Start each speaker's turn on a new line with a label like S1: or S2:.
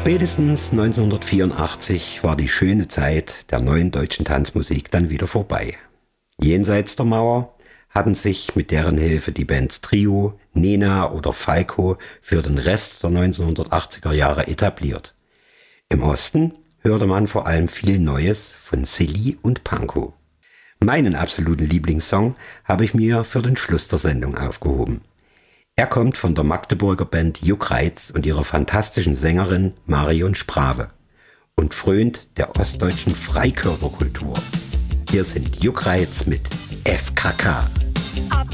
S1: Spätestens 1984 war die schöne Zeit der neuen deutschen Tanzmusik dann wieder vorbei. Jenseits der Mauer hatten sich mit deren Hilfe die Bands Trio, Nena oder Falco für den Rest der 1980er Jahre etabliert. Im Osten hörte man vor allem viel Neues von Silly und Pankow. Meinen absoluten Lieblingssong habe ich mir für den Schluss der Sendung aufgehoben. Er kommt von der Magdeburger Band Juckreiz und ihrer fantastischen Sängerin Marion Sprave und frönt der ostdeutschen Freikörperkultur. Hier sind Juckreiz mit FKK.
S2: Ab